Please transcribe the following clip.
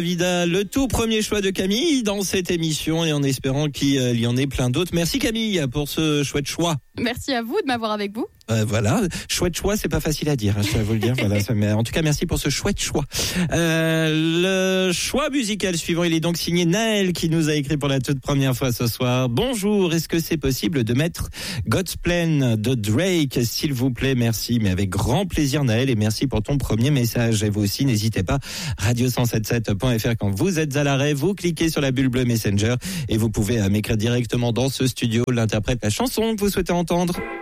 Vida, le tout premier choix de Camille dans cette émission et en espérant qu'il y en ait plein d'autres. Merci Camille pour ce chouette choix. Merci à vous de m'avoir avec vous. Voilà, chouette choix, c'est pas facile à dire, je vais vous le dire. Voilà, mais en tout cas, merci pour ce chouette choix. Le choix musical suivant, il est donc signé Naël qui nous a écrit pour la toute première fois ce soir. Bonjour, est-ce que c'est possible de mettre God's Plan de Drake, s'il vous plaît? Merci, mais avec grand plaisir Naël, et merci pour ton premier message. Et vous aussi, n'hésitez pas, radio177.fr quand vous êtes à l'arrêt, vous cliquez sur la bulle bleue Messenger et vous pouvez m'écrire directement dans ce studio l'interprète, la chanson que vous souhaitez entendre.